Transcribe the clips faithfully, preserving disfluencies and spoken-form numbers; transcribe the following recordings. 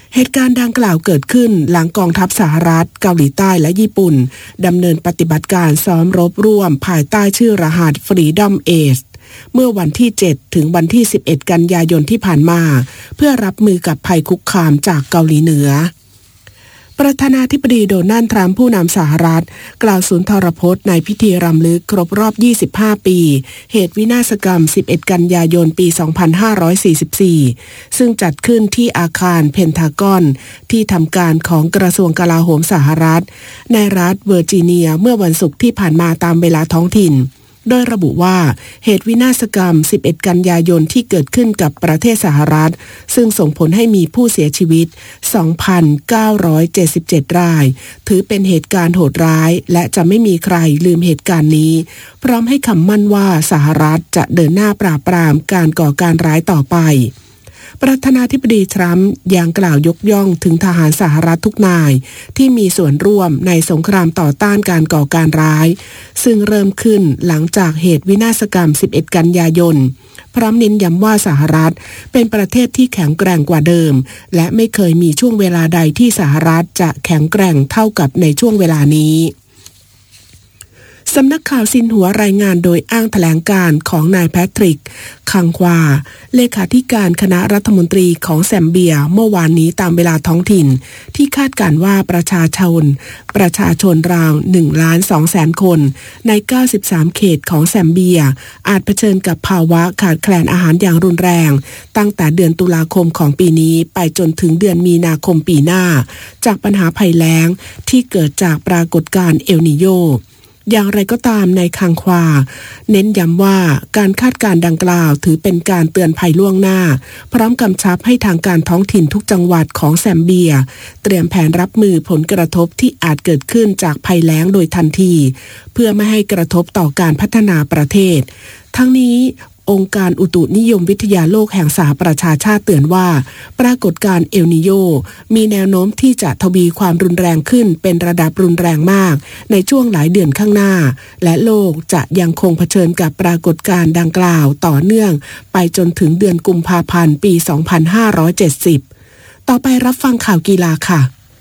เหตุการณ์ดังกล่าวเกิดขึ้นหลังกองทัพสหรัฐเกาหลีใต้และญี่ปุ่นดำเนินปฏิบัติการซ้อมรบร่วมภายใต้ชื่อรหัส Freedom Ace เมื่อวันที่เจ็ดถึงวันที่สิบเอ็ดกันยายนที่ผ่านมาเพื่อรับมือกับภัยคุกคามจากเกาหลีเหนือประธานาธิบดีโดนัลด์ทรัมป์ผู้นำสหรัฐกล่าวสุนทรพจน์ในพิธีรำลึกครบรอบยี่สิบห้าปีเหตุวินาศกรรมสิบเอ็ดกันยายนปีสองพันห้าร้อยสี่สิบสี่ซึ่งจัดขึ้นที่อาคารเพนทากอนที่ทำการของกระทรวงกลาโหมสหรัฐในรัฐเวอร์จิเนียเมื่อวันศุกร์ที่ผ่านมาตามเวลาท้องถิ่นโดยระบุว่าเหตุวินาศกรรมสิบเอ็ดกันยายนที่เกิดขึ้นกับประเทศสหรัฐซึ่งส่งผลให้มีผู้เสียชีวิต สองพันเก้าร้อยเจ็ดสิบเจ็ด รายถือเป็นเหตุการณ์โหดร้ายและจะไม่มีใครลืมเหตุการณ์นี้พร้อมให้คำมั่นว่าสหรัฐจะเดินหน้าปราบปรามการก่อการร้ายต่อไปประธานาธิบดีทรัมป์ยังกล่าวยกย่องถึงทหารสหรัฐทุกนายที่มีส่วนร่วมในสงครามต่อต้านการก่อการร้ายซึ่งเริ่มขึ้นหลังจากเหตุวินาศกรรมสิบเอ็ดกันยายนพร้อมเน้นย้ำว่าสหรัฐเป็นประเทศที่แข็งแกร่งกว่าเดิมและไม่เคยมีช่วงเวลาใดที่สหรัฐจะแข็งแกร่งเท่ากับในช่วงเวลานี้สำนักข่าวซินหัวรายงานโดยอ้างแถลงการของนายแพทริกคังควาเลขาธิการคณะรัฐมนตรีของแซมเบียเมื่อวานนี้ตามเวลาท้องถิ่นที่คาดการว่าประชาชนประชาชนราว หนึ่งล้านสองแสน คนในเก้าสิบสามเขตของแซมเบียอาจเผชิญกับภาวะขาดแคลนอาหารอย่างรุนแรงตั้งแต่เดือนตุลาคมของปีนี้ไปจนถึงเดือนมีนาคมปีหน้าจากปัญหาภัยแล้งที่เกิดจากปรากฏการณ์เอลนีโญอย่างไรก็ตามในคังควาเน้นย้ำว่าการคาดการณ์ดังกล่าวถือเป็นการเตือนภัยล่วงหน้าพร้อมกำชับให้ทางการท้องถิ่นทุกจังหวัดของแซมเบียเตรียมแผนรับมือผลกระทบที่อาจเกิดขึ้นจากภัยแล้งโดยทันทีเพื่อไม่ให้กระทบต่อการพัฒนาประเทศทั้งนี้องค์การอุตุนิยมวิทยาโลกแห่งสหประชาชาติเตือนว่าปรากฏการณ์เอลนีโญมีแนวโน้มที่จะทวีความรุนแรงขึ้นเป็นระดับรุนแรงมากในช่วงหลายเดือนข้างหน้าและโลกจะยังคงเผชิญกับปรากฏการณ์ดังกล่าวต่อเนื่องไปจนถึงเดือนกุมภาพันธ์ปีสองพันห้าร้อยเจ็ดสิบต่อไปรับฟังข่าวกีฬาค่ะ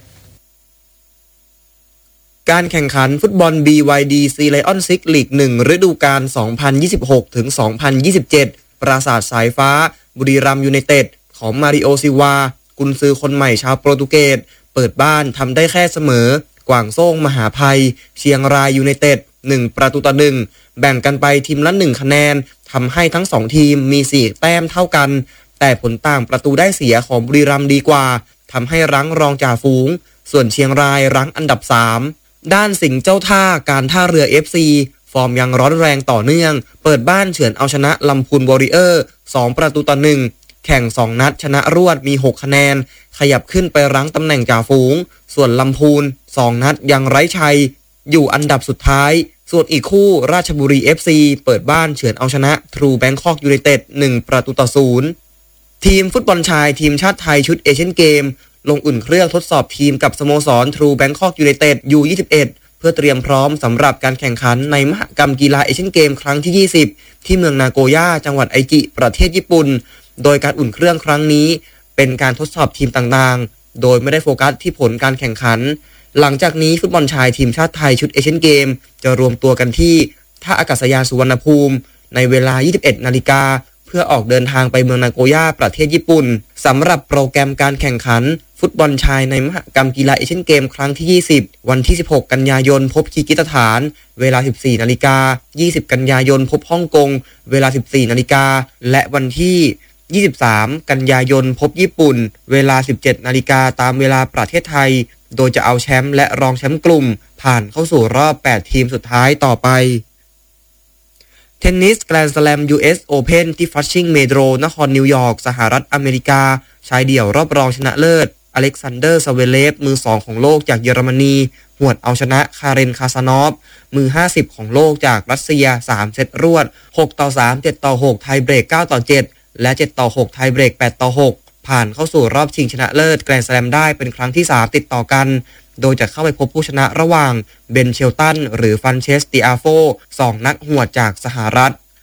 การแข่งขันฟุตบอล บี วาย ดี ซี Lion Six League หนึ่งฤดูกาล สองพันยี่สิบหกถึงสองพันยี่สิบเจ็ด ปราสาทสายฟ้าบุรีรัมย์ยูไนเต็ดของมาริโอซิวากุนซือคนใหม่ชาวโปรตุเกสเปิดบ้านทำได้แค่เสมอกวางโซ่งมหาภัยเชียงรายยูไนเต็ดหนึ่งประตูต่อหนึ่งแบ่งกันไปทีมละหนึ่งคะแนนทำให้ทั้งสองทีมมีสี่แต้มเท่ากันแต่ผลต่างประตูได้เสียของบุรีรัมย์ดีกว่าทำให้รั้งรองจ่าฝูงส่วนเชียงรายรั้งอันดับสามด้านสิงห์เจ้าท่าการท่าเรือ เอฟ ซี ฟอร์มยังร้อนแรงต่อเนื่องเปิดบ้านเฉือนเอาชนะลำพูนวอริเออร์สองประตูต่อหนึ่งแข่งสองนัดชนะรวดมีหกคะแนนขยับขึ้นไปรั้งตำแหน่งจ่าฝูงส่วนลำพูนสองนัดยังไร้ชัยอยู่อันดับสุดท้ายส่วนอีกคู่ราชบุรี เอฟ ซี เปิดบ้านเฉือนเอาชนะทรูแบงคอกยูไนเต็ดหนึ่งประตูต่อศูนย์ทีมฟุตบอลชายทีมชาติไทยชุดเอเชียนเกมลงอุ่นเครื่องทดสอบทีมกับสโมสรทรูแบงคอกยูไนเต็ด ยู ยี่สิบเอ็ดเพื่อเตรียมพร้อมสำหรับการแข่งขันในมหกรรมกีฬาเอเชียนเกมครั้งที่ยี่สิบที่เมืองนาโกย่าจังหวัดไอจิประเทศญี่ปุ่นโดยการอุ่นเครื่องครั้งนี้เป็นการทดสอบทีมต่างๆโดยไม่ได้โฟกัสที่ผลการแข่งขันหลังจากนี้ฟุตบอลชายทีมชาติไทยชุดเอเชียนเกมจะรวมตัวกันที่ท่าอากาศยานสุวรรณภูมิในเวลา ยี่สิบเอ็ดนาฬิกาเพื่อออกเดินทางไปเมืองนาโกย่าประเทศญี่ปุ่นสำหรับโปรแกรมการแข่งขันฟุตบอลชายในมหกรรมกีฬาเอเชียนเกมครั้งที่ยี่สิบวันที่สิบหกกันยายนพบคีร์กิสถานเวลา สิบสี่นาฬิกายี่สิบกันยายนพบฮ่องกงเวลา สิบสี่นาฬิกาและวันที่ยี่สิบสามกันยายนพบญี่ปุ่นเวลา สิบเจ็ดนาฬิกาตามเวลาประเทศไทยโดยจะเอาแชมป์และรองแชมป์กลุ่มผ่านเข้าสู่รอบแปดทีมสุดท้ายต่อไปเทนนิสแกรนด์สแลม ยู เอส Open ที่ฟัชชิงเมโดรนครนิวยอร์กสหรัฐอเมริกาชายเดี่ยวรอบรองชนะเลิศอเล็กซานเดอร์ซาเวเลฟมือสองของโลกจากเยอรมนีหวดเอาชนะคาเรนคาซานอฟมือห้าสิบของโลกจากรัสเซียสามเซตรวดหกต่อสาม เจ็ดต่อหกไทยเบรกเก้าต่อเจ็ดและเจ็ดต่อหกไทยเบรกแปดต่อหกผ่านเข้าสู่รอบชิงชนะเลิศแกรนด์สแลมได้เป็นครั้งที่สามติดต่อกันโดยจะเข้าไปพบผู้ชนะระหว่างเบนเชลตันหรือฟันเชสติอาโฟสองนักหวดจากสหรัฐ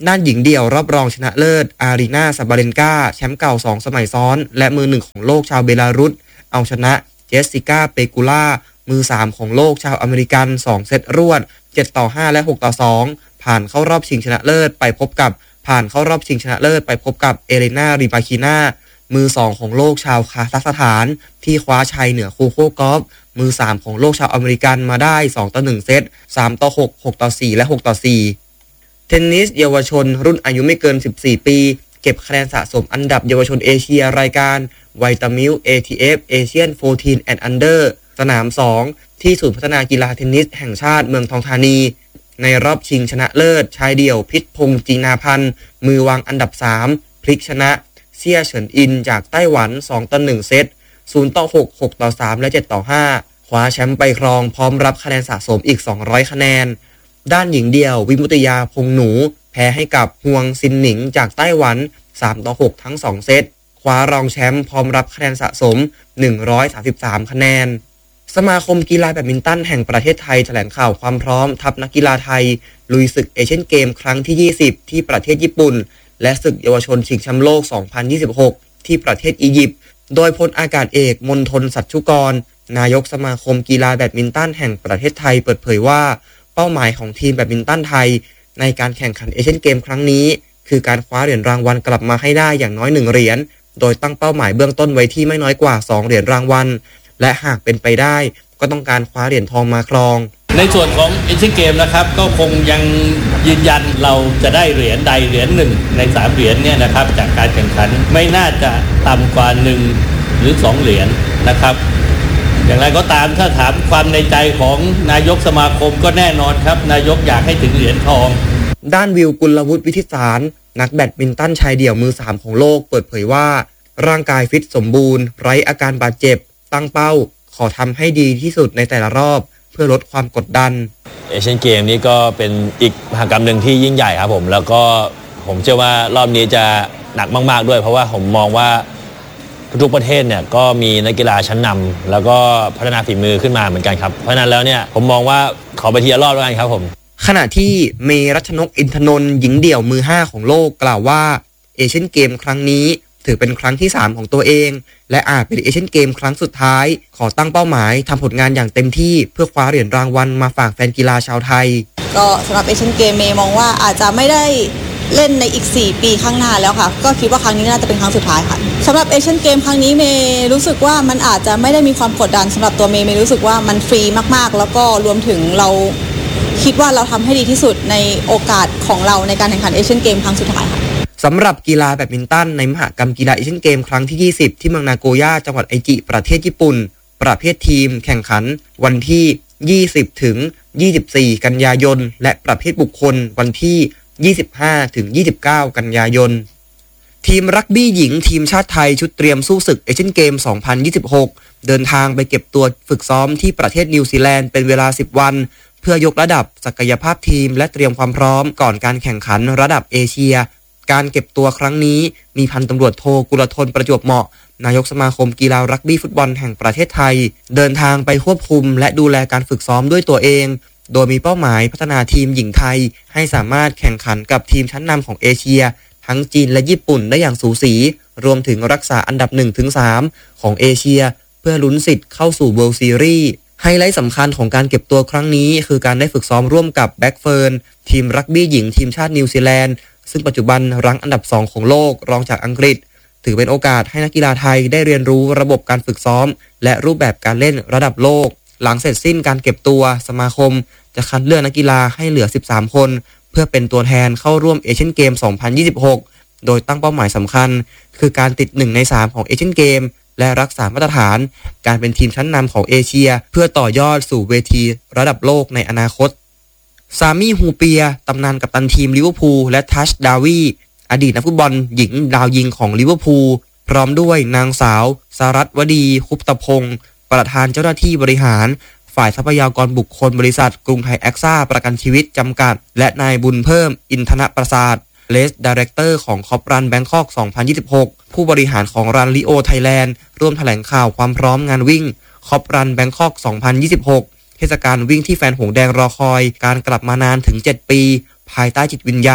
ด้านหญิงเดี่ยวรอบรองชนะเลิศอารีนาซาบาเลนกาแชมป์เก่าสองสมัยซ้อนและมือหนึ่งของโลกชาวเบลารุสเอาชนะเจสสิก้าเปกูล่ามือสามของโลกชาวอเมริกันสองเซตรวดเจ็ดต่อห้าและหกต่อสองผ่านเข้ารอบชิงชนะเลิศไปพบกับผ่านเข้ารอบชิงชนะเลิศไปพบกับเอเลนาริบาคินามือสองของโลกชาวคาซัคสถานที่คว้าชัยเหนือคูโคกอฟมือสามของโลกชาวอเมริกันมาได้สองต่อหนึ่งเซตสามต่อหก หกต่อสี่และหกต่อสี่เทนนิสเยาวชนรุ่นอายุไม่เกินสิบสี่ปีเก็บคะแนนสะสมอันดับเยาวชนเอเชียรายการไวตามิล เอ ที เอฟ Asian สิบสี่ and Under สนามสองที่ศูนย์พัฒนากีฬาเทนนิสแห่งชาติเมืองทองธานีในรอบชิงชนะเลิศชายเดี่ยวพิษพงษ์จีนาพันธ์มือวางอันดับสามพลิกชนะเซี่ยเฉินอินจากไต้หวันสองต่อหนึ่งเซตศูนย์ต่อหก หกต่อสามและเจ็ดต่อห้าคว้าแชมป์ไปครองพร้อมรับคะแนนสะสมอีกสองร้อยคะแนนด้านหญิงเดี่ยววิมุตยาพงหนูแพ้ให้กับฮวงซินหนิงจากไต้หวันสามต่อหกทั้งสองเซตคว้ารองแชมป์พร้อมรับคะแนนสะสมหนึ่งร้อยสามสิบสามคะแนนสมาคมกีฬาแบดมินตันแห่งประเทศไทยแถลงข่าวความพร้อมทัพนักกีฬาไทยลุยศึกเอเชียนเกมครั้งที่ยี่สิบที่ประเทศญี่ปุ่นและศึกเยาวชนชิงแชมป์โลกสองพันยี่สิบหกที่ประเทศอียิปต์โดยพลอากาศเอกมณฑลสัชชุกรนายกสมาคมกีฬาแบดมินตันแห่งประเทศไทยเปิดเผยว่าเป้าหมายของทีมแบดมินตันไทยในการแข่งขันเอเชียนเกมครั้งนี้คือการคว้าเหรียญรางวัลกลับมาให้ได้อย่างน้อยหนึ่งเหรียญโดยตั้งเป้าหมายเบื้องต้นไว้ที่ไม่น้อยกว่าสองเหรียญรางวัลและหากเป็นไปได้ก็ต้องการคว้าเหรียญทองมาครองในส่วนของเอเชียนเกมนะครับก็คงยังยืนยันเราจะได้เหรียญใดเหรียญหนึ่งในสามเหรียญเนี่ยนะครับจากการแข่งขันไม่น่าจะต่ำกว่าหนึ่งหรือสองเหรียญนะครับอย่างไรก็ตามถ้าถามความในใจของนายกสมาคมก็แน่นอนครับนายกอยากให้ถึงเหรียญทองด้านวิวกุลวุฒิวิทิสารนักแบดมินตันชายเดี่ยวมือสามของโลกเปิดเผยว่าร่างกายฟิตสมบูรณ์ไร้อาการบาดเจ็บตั้งเป้าขอทำให้ดีที่สุดในแต่ละรอบเพื่อลดความกดดันเอเชียนเกมนี้ก็เป็นอีกมหกรรมหนึ่งที่ยิ่งใหญ่ครับผมแล้วก็ผมเชื่อว่ารอบนี้จะหนักมากๆด้วยเพราะว่าผมมองว่าทุกประเทศเนี่ยก็มีนักกีฬาชั้นนำแล้วก็พัฒนาฝีมือขึ้นมาเหมือนกันครับเพราะนั้นแล้วเนี่ยผมมองว่าขอไปทีละรอบแล้วกันครับผมขณะที่เมรัชนกอินทนนท์หญิงเดี่ยวมือห้าของโลกกล่าวว่าเอเชียนเกมครั้งนี้ถือเป็นครั้งที่สามของตัวเองและอาจเป็นเอเชียนเกมครั้งสุดท้ายขอตั้งเป้าหมายทำผลงานอย่างเต็มที่เพื่อคว้าเหรียญรางวัลมาฝากแฟนกีฬาชาวไทยก็สำหรับเอเชียนเกมเมย์มองว่าอาจจะไม่ได้เล่นในอีกสี่ปีข้างหน้าแล้วค่ะก็คิดว่าครั้งนี้น่าจะเป็นครั้งสุดท้ายค่ะสำหรับเอเชียนเกมครั้งนี้เมย์รู้สึกว่ามันอาจจะไม่ได้มีความกดดันสำหรับตัวเมย์เมย์รู้สึกว่ามันฟรีมากๆแล้วก็รวมถึงเราคิดว่าเราทำให้ดีที่สุดในโอกาสของเราในการแข่งขันเอเชียนเกมครั้งสุดท้ายค่ะสำหรับกีฬาแบดมินตันในมหกรรมกีฬาเอเชียนเกมครั้งที่ยี่สิบที่เมืองนาโกย่าจังหวัดไอจิประเทศญี่ปุ่นประเภททีมแข่งขันวันที่ยี่สิบถึงยี่สิบสี่กันยายนและประเภทบุคคลวันที่ยี่สิบห้าถึงยี่สิบเก้ากันยายนทีมรักบี้หญิงทีมชาติไทยชุดเตรียมสู้ศึกเอเชียนเกมสองพันยี่สิบหกเดินทางไปเก็บตัวฝึกซ้อมที่ประเทศนิวซีแลนด์เป็นเวลาสิบวันเพื่อยกระดับศักยภาพทีมและเตรียมความพร้อมก่อนการแข่งขันระดับเอเชียการเก็บตัวครั้งนี้มีพันตำรวจโทกุลธนประจวบเหมาะนายกสมาคมกีฬารักบี้ฟุตบอลแห่งประเทศไทยเดินทางไปควบคุมและดูแลการฝึกซ้อมด้วยตัวเองโดยมีเป้าหมายพัฒนาทีมหญิงไทยให้สามารถแข่งขันกับทีมชั้นนำของเอเชียทั้งจีนและญี่ปุ่นได้อย่างสูสีรวมถึงรักษาอันดับ หนึ่งถึงสาม ของเอเชียเพื่อลุ้นสิทธิ์เข้าสู่ World Series ไฮไลท์สำคัญของการเก็บตัวครั้งนี้คือการได้ฝึกซ้อมร่วมกับแบ็กเฟิร์นทีมรักบี้หญิงทีมชาตินิวซีแลนด์ซึ่งปัจจุบันรั้งอันดับสองของโลกรองจากอังกฤษถือเป็นโอกาสให้นักกีฬาไทยได้เรียนรู้ระบบการฝึกซ้อมและรูปแบบการเล่นระดับโลกหลังเสร็จสิ้นการเก็บตัวสมาคมจะคัดเลือกนักกีฬาให้เหลือสิบสามคนเพื่อเป็นตัวแทนเข้าร่วมเอเชียนเกมสองพันยี่สิบหกโดยตั้งเป้าหมายสำคัญคือการติดหนึ่งในสามของเอเชียนเกมและรักษามาตรฐานการเป็นทีมชั้นนำของเอเชียเพื่อต่อยอดสู่เวทีระดับโลกในอนาคตซามี่ฮูเปียตำนานกัปตันทีมลิเวอร์พูลและทัชดาวีอดีตนักฟุตบอลหญิงดาวยิงของลิเวอร์พูลพร้อมด้วยนางสาวสรัตวดีคุปตพงศ์ประธานเจ้าหน้าที่บริหารฝ่ายทรัพยากรบุคคลบริษัทกรุงไทยแอ็กซ่าประกันชีวิตจำกัดและนายบุญเพิ่มอินทนประสาทเลสไดเรคเตอร์ของคอปรันแบงคอกสองพันยี่สิบหกผู้บริหารของรันลิโอไทยแลนด์ร่วมแถลงข่าวความพร้อมงานวิ่งคอปรันแบงคอกสองพันยี่สิบหกเทศกาลวิ่งที่แฟนหงแดงรอคอยการกลับมานานถึงเจ็ดปีภายใต้จิตวิญญาณ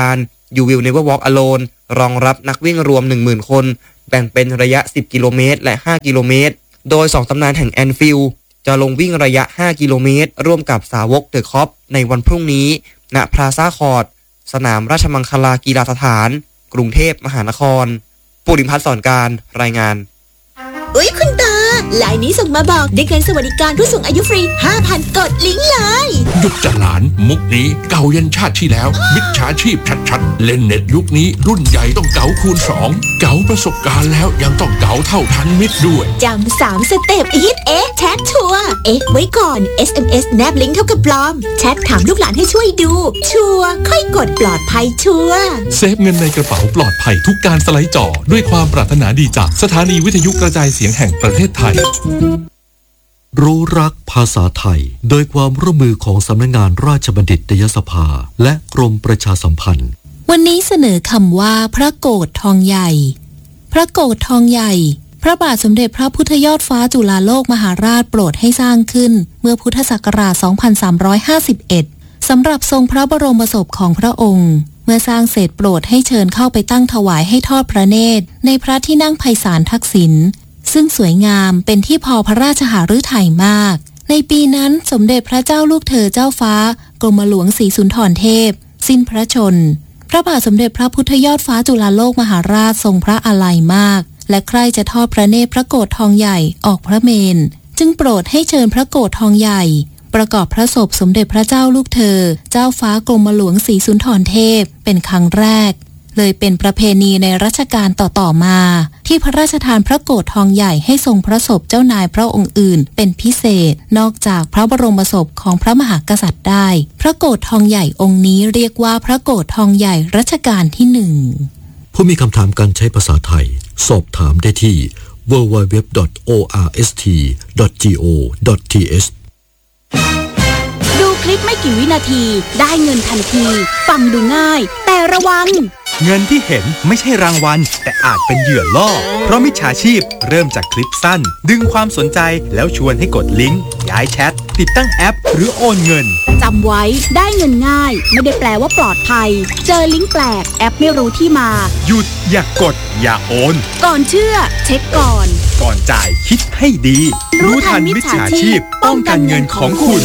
You Will Never Walk Alone รองรับนักวิ่งรวม หนึ่งหมื่น คนแบ่งเป็นระยะสิบกิโลเมตรและห้ากิโลเมตรโดยสองตำนานแห่งแอนฟิลด์จะลงวิ่งระยะห้ากิโลเมตรร่วมกับสาวกเดอะคอปในวันพรุ่งนี้ณพลาซ่าคอร์ตสนามราชมังคลากีฬาสถานกรุงเทพมหานครปุริพัฒน์สอนการรายงานอุ๊ยคุณตาไลน์นี้ส่งมาบอกได้เงินสวัสดิการผู้สูงอายุฟรี ห้าพัน กดลิงก์เลยหยุดจัดหลานมุกนี้เก่ายันชาติที่แล้วมิจฉาชีพชัดๆเล่นเน็ตยุคนี้รุ่นใหญ่ต้องเก๋าคูณสองเก๋าประสบการณ์แล้วยังต้องเก๋าเท่าทันมิตรด้วยจำสามสเต็ปฮิตเอ๊ะแชทชัวร์เอ๊ะไว้ก่อน เอส เอ็ม เอส แนบลิงก์เท่ากับปลอมแชทถามลูกหลานให้ช่วยดูชัวร์ค่อยกดปลอดภัยชัวร์เซฟเงินในกระเป๋าปลอดภัยทุกการสไลด์จอด้วยความปรารถนาดีจากสถานีวิทยุกระจายเสียงแห่งประเทศไทยรู้รักภาษาไทยโดยความร่วมมือของสำนักงานราชบัณฑิตยสภาและกรมประชาสัมพันธ์วันนี้เสนอคำว่าพระโกฐทองใหญ่พระโกฐทองใหญ่พระบาทสมเด็จพระพุทธยอดฟ้าจุฬาโลกมหาราชโปรดให้สร้างขึ้นเมื่อพุทธศักราช สองพันสามร้อยห้าสิบเอ็ด สำหรับทรงพระบรมศพของพระองค์เมื่อสร้างเสร็จโปรดให้เชิญเข้าไปตั้งถวายให้ทอดพระเนตรในพระที่นั่งไพศาลทักษิณซึ่งสวยงามเป็นที่พอพระราชหฤทัยมากในปีนั้นสมเด็จพระเจ้าลูกเธอเจ้าฟ้ากรมหลวงศรีสุนทรเทพสิ้นพระชนพระบาทสมเด็จพระพุทธยอดฟ้าจุฬาโลกมหาราชทรงพระอาลัยมากและใคร่จะทอดพระเนตรพระโกฐทองใหญ่ออกพระเมรุจึงโปรดให้เชิญพระโกฐทองใหญ่ประกอบพระศพสมเด็จพระเจ้าลูกเธอเจ้าฟ้ากรมหลวงศรีสุนทรเทพเป็นครั้งแรกเลยเป็นประเพณีในรัชกาลต่อๆมาที่พระราชทานพระโกฐทองใหญ่ให้ทรงพระศพเจ้านายพระองค์อื่นเป็นพิเศษนอกจากพระบรมศพของพระมหากษัตริย์ได้พระโกฐทองใหญ่องค์นี้เรียกว่าพระโกฐทองใหญ่รัชกาลที่หนึ่งผู้มีคำถามการใช้ภาษาไทยสอบถามได้ที่ ดับเบิลยู ดับเบิลยู ดับเบิลยู ดอท โอ อาร์ เอส ที ดอท จี โอ ดอท ที เอชดูคลิปไม่กี่วินาทีได้เงินทันทีฟังดูง่ายแต่ระวังเงินที่เห็นไม่ใช่รางวัลแต่อาจเป็นเหยื่อล่อเพราะมิจฉาชีพเริ่มจากคลิปสั้นดึงความสนใจแล้วชวนให้กดลิงก์ย้ายแชทติดตั้งแอปหรือโอนเงินจำไว้ได้เงินง่ายไม่ได้แปลว่าปลอดภัยเจอลิงก์แปลกแอปไม่รู้ที่มาหยุดอย่ากดอย่าโอนก่อนเชื่อเช็คก่อนก่อนจ่ายคิดให้ดีรู้ทันมิจฉาชีพป้องกันเงินของคุณ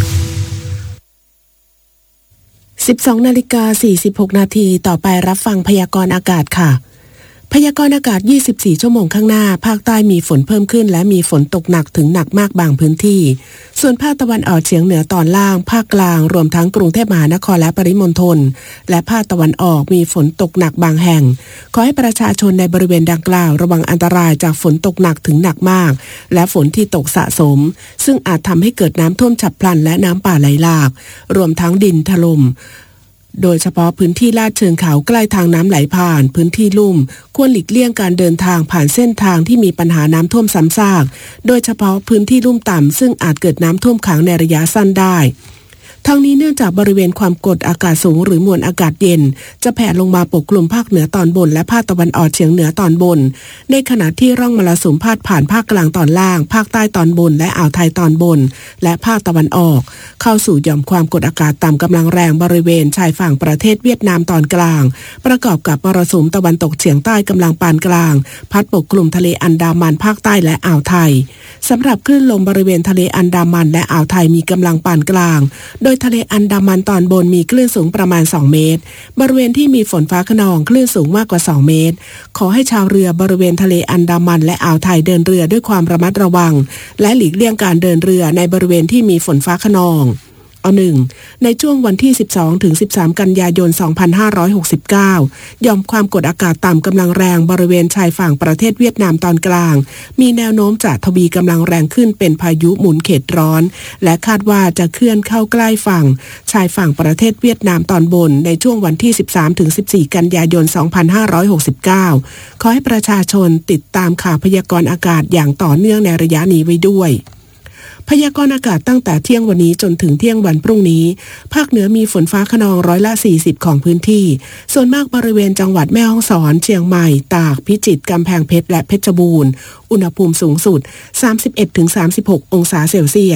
สิบสองนาฬิกาสี่สิบหกนาทีต่อไปรับฟังพยากรณ์อากาศค่ะพยากรณ์อากาศยี่สิบสี่ชั่วโมงข้างหน้าภาคใต้มีฝนเพิ่มขึ้นและมีฝนตกหนักถึงหนักมากบางพื้นที่ส่วนภาคตะวันออกเฉียงเหนือตอนล่างภาคกลางรวมทั้งกรุงเทพมหานครและปริมณฑลและภาคตะวันออกมีฝนตกหนักบางแห่งขอให้ประชาชนในบริเวณดังกล่าวระวังอันตรายจากฝนตกหนักถึงหนักมากและฝนที่ตกสะสมซึ่งอาจทำให้เกิดน้ำท่วมฉับพลันและน้ำป่าไหลหลากรวมทั้งดินถล่มโดยเฉพาะพื้นที่ลาดเชิงเขาใกล้ทางน้ำไหลผ่านพื้นที่ลุ่มควรหลีกเลี่ยงการเดินทางผ่านเส้นทางที่มีปัญหาน้ำท่วมซ้ำซากโดยเฉพาะพื้นที่ลุ่มต่ำซึ่งอาจเกิดน้ำท่วมขังในระยะสั้นได้ทั้งนี้เนื่องจากบริเวณความกดอากาศสูงหรือมวลอากาศเย็นจะแผ่ลงมาปกคลุมภาคเหนือตอนบนและภาคตะวันออกเฉียงเหนือตอนบนในขณะที่ร่องมรสุมพาดผ่านภาคกลางตอนล่างภาคใต้ตอนบนและอ่าวไทยตอนบนและภาคตะวันออกเข้าสู่หย่อมความกดอากาศต่ำกำลังแรงบริเวณชายฝั่งประเทศเวียดนามตอนกลางประกอบกับมรสุมตะวันตกเฉียงใต้กำลังปานกลางพัดปกคลุมทะเลอันดามันภาคใต้และอ่าวไทยสำหรับคลื่นลมบริเวณทะเลอันดามันและอ่าวไทยมีกำลังปานกลางโดยทะเลอันดามันตอนบนมีคลื่นสูงประมาณสองเมตรบริเวณที่มีฝนฟ้าคะนองคลื่นสูงมากกว่าสองเมตรขอให้ชาวเรือบริเวณทะเลอันดามันและอ่าวไทยเดินเรือด้วยความระมัดระวังและหลีกเลี่ยงการเดินเรือในบริเวณที่มีฝนฟ้าคะนองเอาหนึ่งในช่วงวันที่สิบสองถึงสิบสามกันยายนสองพันห้าร้อยหกสิบเก้าหย่อมความกดอากาศต่ำกำลังแรงบริเวณชายฝั่งประเทศเวียดนามตอนกลางมีแนวโน้มจะทวีกำลังแรงขึ้นเป็นพายุหมุนเขตร้อนและคาดว่าจะเคลื่อนเข้าใกล้ฝั่งชายฝั่งประเทศเวียดนามตอนบนในช่วงวันที่สิบสามถึงสิบสี่กันยายนสองพันห้าร้อยหกสิบเก้าขอให้ประชาชนติดตามข่าวพยากรณ์อากาศอย่างต่อเนื่องในระยะนี้ไว้ด้วยพยากรณ์อากาศตั้งแต่เที่ยงวันนี้จนถึงเที่ยงวันพรุ่งนี้ภาคเหนือมีฝนฟ้าคะนองร้อยละสี่สิบของพื้นที่ส่วนมากบริเวณจังหวัดแม่ฮ่องสอนเชียงใหม่ตากพิจิตรกำแพงเพชรและเพชรบูรณ์อุณหภูมิสูงสุด สามสิบเอ็ดถึงสามสิบหก องศาเซลเซียส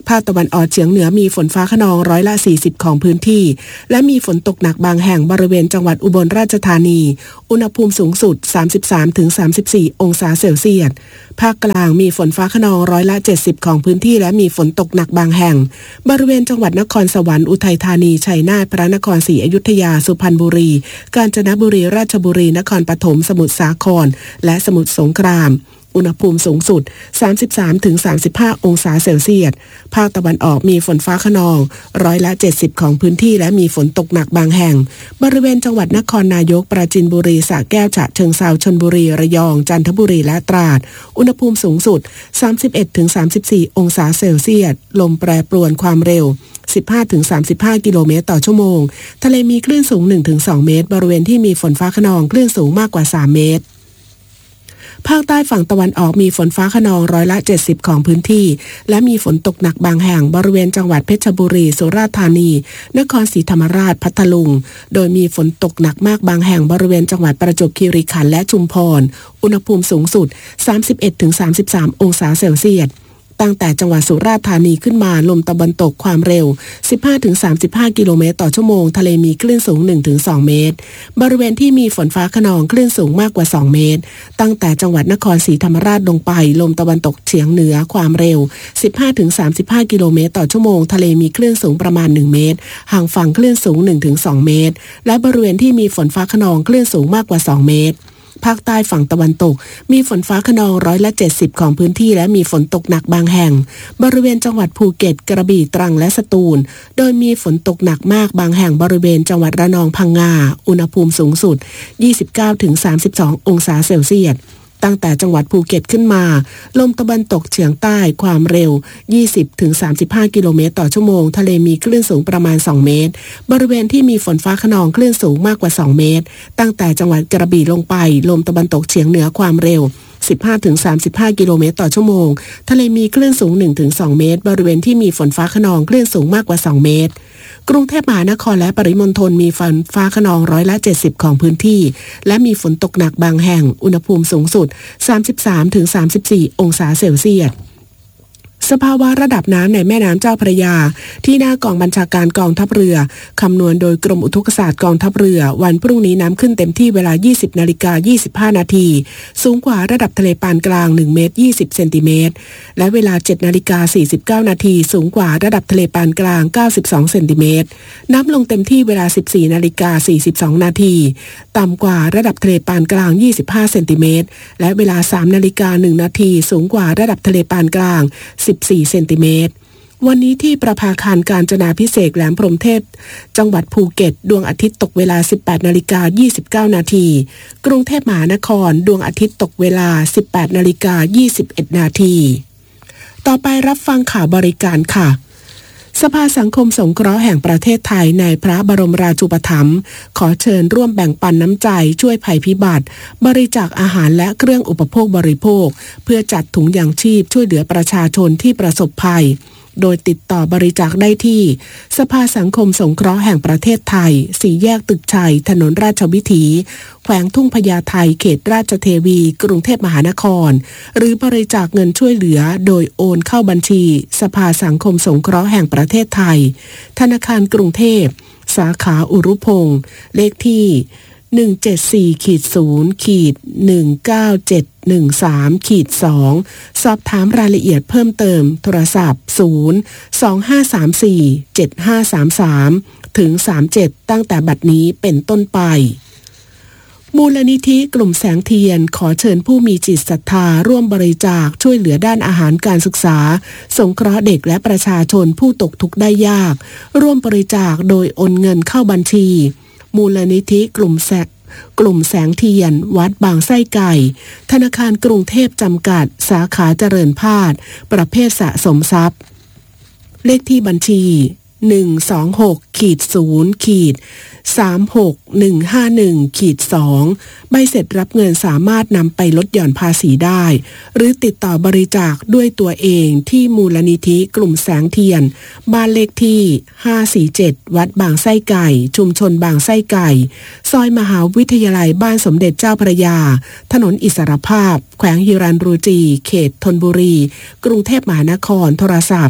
ภาคตะวันออกเฉียงเหนือมีฝนฟ้าคะนองร้อยละสี่สิบของพื้นที่และมีฝนตกหนักบางแห่งบริเวณจังหวัดอุบลราชธานีอุณหภูมิสูงสุด สามสิบสามถึงสามสิบสี่ องศาเซลเซียสภาคกลางมีฝนฟ้าคะนองร้อยละเจ็ดสิบของพื้นที่และมีฝนตกหนักบางแห่งบริเวณจังหวัดนครสวรรค์อุทัยธานีชัยนาทพระนครศรีอยุธยาสุพรรณบุรีกาญจนบุรีราชบุรีนครปฐมสมุทรสาครและสมุทรสงครามอุณหภูมิสูงสุด สามสิบสามถึงสามสิบห้า องศาเซลเซียสภาคตะวันออกมีฝนฟ้าคะนองร้อยละเจ็ดสิบของพื้นที่และมีฝนตกหนักบางแห่งบริเวณจังหวัดนครนายกปราจีนบุรีสระแก้วฉะเชิงเทราชลบุรีระยองจันทบุรีและตราดอุณหภูมิสูงสุด สามสิบเอ็ดถึงสามสิบสี่ องศาเซลเซียสลมแปรปรวนความเร็ว สิบห้าถึงสามสิบห้า กิโลเมตรต่อชั่วโมงทะเลมีคลื่นสูง หนึ่งถึงสอง เมตรบริเวณที่มีฝนฟ้าคะนองคลื่นสูงมากกว่าสามเมตรภาคใต้ฝั่งตะวันออกมีฝนฟ้าคะนองร้อยละเจ็ดสิบของพื้นที่และมีฝนตกหนักบางแห่งบริเวณจังหวัดเพชรบุรีสุราษฎร์ธานีนครศรีธรรมราชพัทลุงโดยมีฝนตกหนักมากบางแห่งบริเวณจังหวัดประจวบคีรีขันธ์และชุมพรอุณหภูมิสูงสุด สามสิบเอ็ดถึงสามสิบสาม องศาเซลเซียสตั้งแต่จังหวัดสุราษฎร์ธานีขึ้นมาลมตะวันตกความเร็ว สิบห้าถึงสามสิบห้า กิโลเมตรต่อชั่วโมงทะเลมีคลื่นสูง หนึ่งถึงสอง เมตรบริเวณที่มีฝนฟ้าคะนองคลื่นสูงมากกว่าสองเมตรตั้งแต่จังหวัดนครศรีธรรมราชลงไปลมตะวันตกเฉียงเหนือความเร็ว สิบห้าถึงสามสิบห้า กิโลเมตรต่อชั่วโมงทะเลมีคลื่นสูงประมาณหนึ่งเมตรห่างฝั่งคลื่นสูง หนึ่งถึงสอง เมตรและบริเวณที่มีฝนฟ้าคะนองคลื่นสูงมากกว่าสองเมตรภาคใต้ฝั่งตะวันตกมีฝนฟ้าคะนองร้อยละเจ็ดสิบของพื้นที่และมีฝนตกหนักบางแห่งบริเวณจังหวัดภูเก็ตกระบี่ตรังและสตูลโดยมีฝนตกหนักมากบางแห่งบริเวณจังหวัดระนองพังงาอุณหภูมิสูงสุด ยี่สิบเก้าถึงสามสิบสอง องศาเซลเซียสตั้งแต่จังหวัดภูเก็ตขึ้นมาลมตะวันตกเฉียงใต้ความเร็ว ยี่สิบถึงสามสิบห้า กิโลเมตรต่อชั่วโมงทะเลมีคลื่นสูงประมาณสองเมตรบริเวณที่มีฝนฟ้าคะนองคลื่นสูงมากกว่าสองเมตรตั้งแต่จังหวัดกระบี่ลงไปลมตะวันตกเฉียงเหนือความเร็ว สิบห้าถึงสามสิบห้า กิโลเมตรต่อชั่วโมงทะเลมีคลื่นสูง หนึ่งถึงสอง เมตรบริเวณที่มีฝนฟ้าคะนองคลื่นสูงมากกว่าสองเมตรกรุงเทพมหานครและปริมณฑลมีฝนฟ้าคะนองร้อยละเจ็ดสิบของพื้นที่และมีฝนตกหนักบางแห่งอุณหภูมิสูงสุด สามสิบสามถึงสามสิบสี่ องศาเซลเซียสสภาวะระดับน้ำในแม่น้ำเจ้าพระยาที่หน้ากองบัญชาการกองทัพเรือคำนวณโดยกรมอุทกศาสตร์กองทัพเรือวันพรุ่งนี้น้ำขึ้นเต็มที่เวลา ยี่สิบนาฬิกายี่สิบห้า นาทีสูงกว่าระดับทะเลปานกลางหนึ่งเมตรยี่สิบเซนติเมตรและเวลา เจ็ดนาฬิกาสี่สิบเก้า นาทีสูงกว่าระดับทะเลปานกลางเก้าสิบสองเซนติเมตรน้ำลงเต็มที่เวลา สิบสี่นาฬิกาสี่สิบสอง นาทีต่ำกว่าระดับทะเลปานกลางยี่สิบห้าเซนติเมตรและเวลา สามนาฬิกาหนึ่ง นาทีสูงกว่าระดับทะเลปานกลางสิบสี่เซนติเมตรวันนี้ที่ประภาคารกาญจนาภิเษกแหลมพรหมเทพจังหวัดภูเก็ตดวงอาทิตย์ตกเวลา สิบแปดนาฬิกายี่สิบเก้า นาทีกรุงเทพมหานครดวงอาทิตย์ตกเวลา สิบแปดนาฬิกายี่สิบเอ็ด นาทีต่อไปรับฟังข่าวบริการค่ะสภาสังคมสงเคราะห์แห่งประเทศไทยในพระบรมราชูปถัมภ์ขอเชิญร่วมแบ่งปันน้ำใจช่วยภัยพิบัติบริจาคอาหารและเครื่องอุปโภคบริโภคเพื่อจัดถุงยางชีพช่วยเหลือประชาชนที่ประสบภัยโดยติดต่อบริจาคได้ที่สภาสังคมสงเคราะห์แห่งประเทศไทยสี่แยกตึกชัยถนนราชวิถีแขวงทุ่งพญาไทเขตราชเทวีกรุงเทพมหานครหรือบริจาคเงินช่วยเหลือโดยโอนเข้าบัญชีสภาสังคมสงเคราะห์แห่งประเทศไทยธนาคารกรุงเทพสาขาอุรุพงศ์เลขที่หนึ่งเจ็ดสี่ ศูนย์ หนึ่งเก้าเจ็ด หนึ่งสาม สอง สอบถามรายละเอียดเพิ่มเติมโทรศัพท์ศูนย์ สองห้าสามสี่ เจ็ดห้าสามสามถึงสามเจ็ดตั้งแต่บัดนี้เป็นต้นไปมูลนิธิกลุ่มแสงเทียนขอเชิญผู้มีจิตศรัทธาร่วมบริจาคช่วยเหลือด้านอาหารการศึกษาสงเคราะห์เด็กและประชาชนผู้ตกทุกข์ได้ยากร่วมบริจาคโดยโอนเงินเข้าบัญชีมูลนิธิกลุ่มแสงกลุ่มแสงเทียนวัดบางไส้ไก่ธนาคารกรุงเทพจำกัดสาขาเจริญพาดประเภทสะสมทรัพย์เลขที่บัญชีหนึ่งสองหก ศูนย์ สามหกหนึ่งห้าหนึ่ง สอง ใบเสร็จรับเงินสามารถนำไปลดหย่อนภาษีได้หรือติดต่อบริจาคด้วยตัวเองที่มูลนิธิกลุ่มแสงเทียนบ้านเลขที่ห้าสี่เจ็ดวัดบางไส้ไก่ชุมชนบางไส้ไก่ซอยมหาวิทยาลัยบ้านสมเด็จเจ้าพระยาถนนอิสรภาพแขวงฮิรัญรูจีเขตธนบุรีกรุงเทพมหานครโทรศัพท์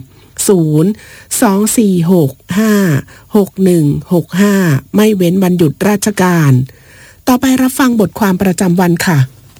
ศูนย์ สอง สี่ หก ห้า หก หนึ่ง หก ห้าไม่เว้นวันหยุดราชการต่อไปรับฟังบทความประจำวันค่ะ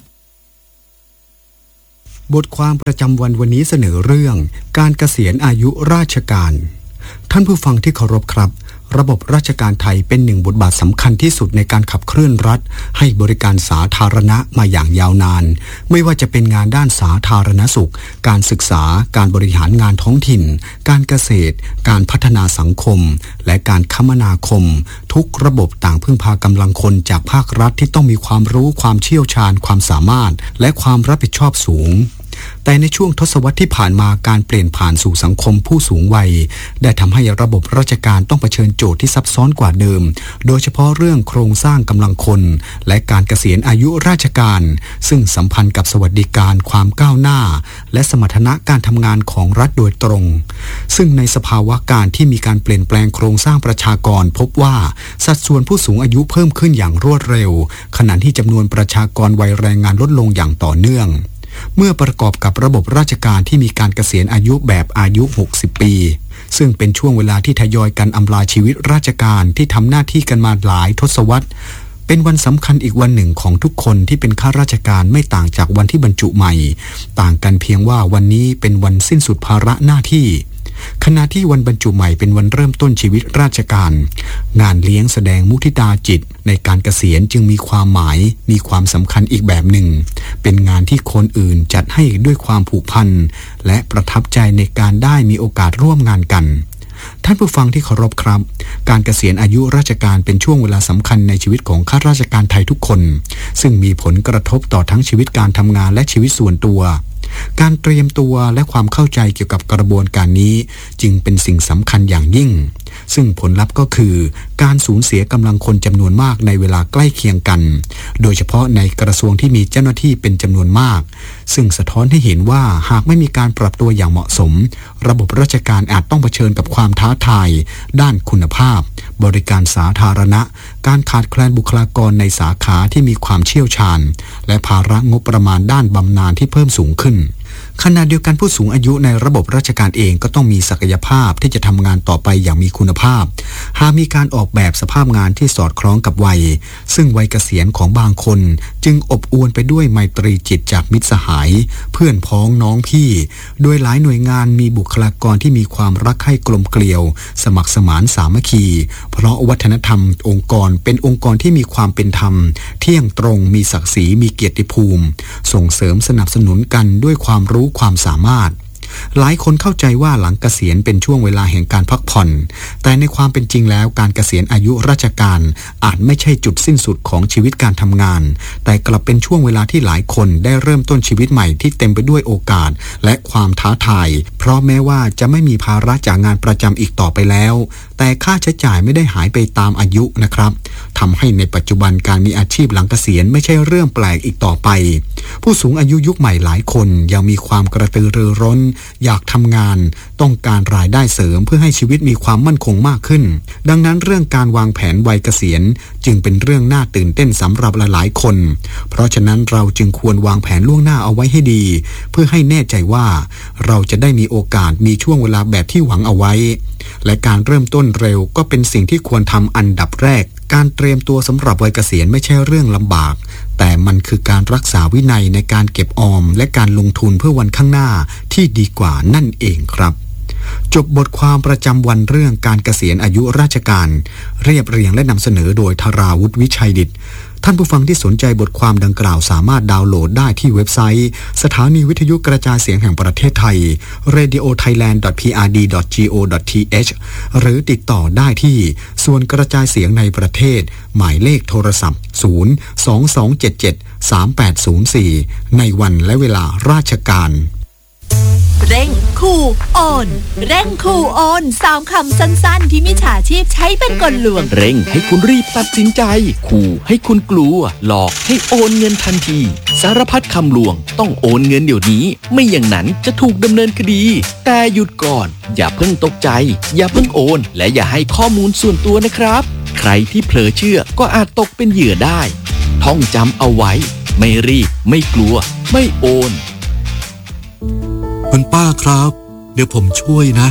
บทความประจำวันวันนี้เสนอเรื่องการเกษียณอายุราชการท่านผู้ฟังที่เคารพครับระบบราชการไทยเป็นหนึ่งบทบาทสำคัญที่สุดในการขับเคลื่อนรัฐให้บริการสาธารณะมาอย่างยาวนานไม่ว่าจะเป็นงานด้านสาธารณสุขการศึกษาการบริหารงานท้องถิ่นการเกษตรการพัฒนาสังคมและการคมนาคมทุกระบบต่างพึ่งพากำลังคนจากภาครัฐที่ต้องมีความรู้ความเชี่ยวชาญความสามารถและความรับผิดชอบสูงแต่ในช่วงทศวรรษที่ผ่านมาการเปลี่ยนผ่านสู่สังคมผู้สูงวัยได้ทำให้ระบบราชการต้องเผชิญโจทย์ที่ซับซ้อนกว่าเดิมโดยเฉพาะเรื่องโครงสร้างกำลังคนและการเกษียณอายุราชการซึ่งสัมพันธ์กับสวัสดิการความก้าวหน้าและสมรรถนะการทำงานของรัฐโดยตรงซึ่งในสภาวะการที่มีการเปลี่ยนแปลงโครงสร้างประชากรพบว่าสัดส่วนผู้สูงอายุเพิ่มขึ้นอย่างรวดเร็วขณะที่จำนวนประชากรวัยแรงงานลดลงอย่างต่อเนื่องเมื่อประกอบกับระบบราชการที่มีการเกษียณอายุแบบอายุหกสิบปีซึ่งเป็นช่วงเวลาที่ทยอยกันอำลาชีวิตราชการที่ทำหน้าที่กันมาหลายทศวรรษเป็นวันสำคัญอีกวันหนึ่งของทุกคนที่เป็นข้าราชการไม่ต่างจากวันที่บรรจุใหม่ต่างกันเพียงว่าวันนี้เป็นวันสิ้นสุดภาระหน้าที่ขณะที่วันบรรจุใหม่เป็นวันเริ่มต้นชีวิตราชการงานเลี้ยงแสดงมุทิตาจิตในการเกษียณจึงมีความหมายมีความสำคัญอีกแบบหนึ่งเป็นงานที่คนอื่นจัดให้ด้วยความผูกพันและประทับใจในการได้มีโอกาสร่วมงานกันท่านผู้ฟังที่เคารพครับการเกษียณอายุราชการเป็นช่วงเวลาสำคัญในชีวิตของข้าราชการไทยทุกคนซึ่งมีผลกระทบต่อทั้งชีวิตการทำงานและชีวิตส่วนตัวการเตรียมตัวและความเข้าใจเกี่ยวกับกระบวนการนี้จึงเป็นสิ่งสำคัญอย่างยิ่งซึ่งผลลัพธ์ก็คือการสูญเสียกำลังคนจำนวนมากในเวลาใกล้เคียงกันโดยเฉพาะในกระทรวงที่มีเจ้าหน้าที่เป็นจำนวนมากซึ่งสะท้อนให้เห็นว่าหากไม่มีการปรับตัวอย่างเหมาะสมระบบราชการอาจต้องเผชิญกับความท้าทายด้านคุณภาพบริการสาธารณะการขาดแคลนบุคลากรในสาขาที่มีความเชี่ยวชาญและภาระงบประมาณด้านบำนาญที่เพิ่มสูงขึ้นขณะเดียวกันผู้สูงอายุในระบบราชการเองก็ต้องมีศักยภาพที่จะทำงานต่อไปอย่างมีคุณภาพหากมีการออกแบบสภาพงานที่สอดคล้องกับวัยซึ่งวัยเกษียณของบางคนจึงอบอวลไปด้วยไมตรีจิตจากมิตรสหายเพื่อนพ้องน้องพี่โดยหลายหน่วยงานมีบุคลากรที่มีความรักใคร่กลมเกลียวสมัครสมานสามัคคีเพราะวัฒนธรรมองค์กรเป็นองค์กรที่มีความเป็นธรรมเที่ยงตรงมีศักดิ์ศรีมีเกียรติภูมิส่งเสริมสนับสนุนกันด้วยความรู้ความสามารถหลายคนเข้าใจว่าหลังเกษียณเป็นช่วงเวลาแห่งการพักผ่อนแต่ในความเป็นจริงแล้วการเกษียณอายุราชการอาจไม่ใช่จุดสิ้นสุดของชีวิตการทำงานแต่กลับเป็นช่วงเวลาที่หลายคนได้เริ่มต้นชีวิตใหม่ที่เต็มไปด้วยโอกาสและความท้าทายเพราะแม้ว่าจะไม่มีภาระจากงานประจำอีกต่อไปแล้วแต่ค่าใช้จ่ายไม่ได้หายไปตามอายุนะครับทำให้ในปัจจุบันการมีอาชีพหลังเกษียณไม่ใช่เรื่องแปลกอีกต่อไปผู้สูงอายุยุคใหม่หลายคนยังมีความกระตือรือร้นอยากทำงานต้องการรายได้เสริมเพื่อให้ชีวิตมีความมั่นคงมากขึ้นดังนั้นเรื่องการวางแผนวัยเกษียณจึงเป็นเรื่องน่าตื่นเต้นสำหรับหลายๆคนเพราะฉะนั้นเราจึงควรวางแผนล่วงหน้าเอาไว้ให้ดีเพื่อให้แน่ใจว่าเราจะได้มีโอกาสมีช่วงเวลาแบบที่หวังเอาไว้และการเริ่มต้นเร็วก็เป็นสิ่งที่ควรทำอันดับแรกการเตรียมตัวสำหรับวัยเกษียณไม่ใช่เรื่องลำบากแต่มันคือการรักษาวินัยในการเก็บออมและการลงทุนเพื่อวันข้างหน้าที่ดีกว่านั่นเองครับจบบทความประจำวันเรื่องการเกษียณอายุราชการเรียบเรียงและนำเสนอโดยธราวุฒิวิชัยดิษฐ์ท่านผู้ฟังที่สนใจบทความดังกล่าวสามารถดาวน์โหลดได้ที่เว็บไซต์สถานีวิทยุกระจายเสียงแห่งประเทศไทย เรดิโอไทยแลนด์ ดอท พี อาร์ ดี ดอท จี โอ ดอท ที เอช หรือติดต่อได้ที่ส่วนกระจายเสียงในประเทศหมายเลขโทรศัพท์ศูนย์ สอง สอง เจ็ด เจ็ด สาม แปด ศูนย์ สี่ในวันและเวลาราชการเร่งคูโอนเร่งคูโอนสามคำสั้นๆที่มิจฉาชีพใช้เป็นกลลวงเร่งให้คุณรีบตัดสินใจขู่ให้คุณกลัวหลอกให้โอนเงินทันทีสารพัดคำลวงต้องโอนเงินเดี๋ยวนี้ไม่อย่างนั้นจะถูกดำเนินคดีแต่หยุดก่อนอย่าเพิ่งตกใจอย่าเพิ่งโอนและอย่าให้ข้อมูลส่วนตัวนะครับใครที่เผลอเชื่อก็อาจตกเป็นเหยื่อได้ท่องจำเอาไว้ไม่รีบไม่กลัวไม่โอนคุณป้าครับเดี๋ยวผมช่วยนะ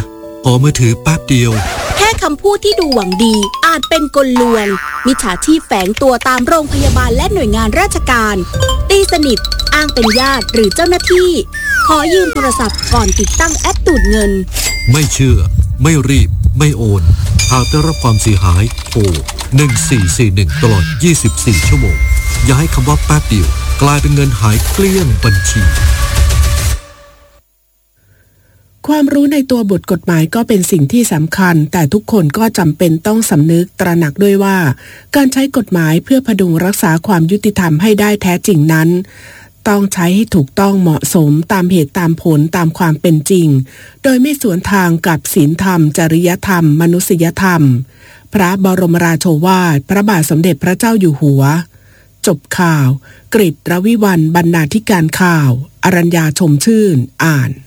ขอมือถือแป๊บเดียวแค่คำพูดที่ดูหวังดีอาจเป็นกลลวงมิจฉาชีพแฝงตัวตามโรงพยาบาลและหน่วยงานราชการตีสนิทอ้างเป็นญาติหรือเจ้าหน้าที่ขอยืมโทรศัพท์ก่อนติดตั้งแอปดูดเงินไม่เชื่อไม่รีบไม่โอนหากได้รับความเสียหายโทรหนึ่งสี่สี่หนึ่งตลอดยี่สิบสี่ชั่วโมงอย่าให้คำว่าแป๊บเดียวกลายเป็นเงินหายเกลี้ยงบัญชีความรู้ในตัวบทกฎหมายก็เป็นสิ่งที่สำคัญแต่ทุกคนก็จำเป็นต้องสำนึกตระหนักด้วยว่าการใช้กฎหมายเพื่อพดุงรักษาความยุติธรรมให้ได้แท้จริงนั้นต้องใช้ให้ถูกต้องเหมาะสมตามเหตุตามผลตามความเป็นจริงโดยไม่สวนทางกับศีลธรรมจริยธรรมมนุษยธรรมพระบรมราโชวาทพระบาทสมเด็จพระเจ้าอยู่หัวจบข่าวกฤษ รวิวรรณบรรณาธิการข่าวอรัญญาชมชื่นอ่าน